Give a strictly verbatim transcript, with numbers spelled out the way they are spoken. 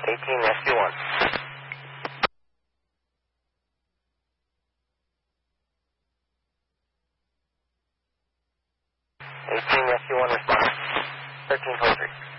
eighteen, S Q one. eighteen, S Q one, respond. thirteen twenty-three.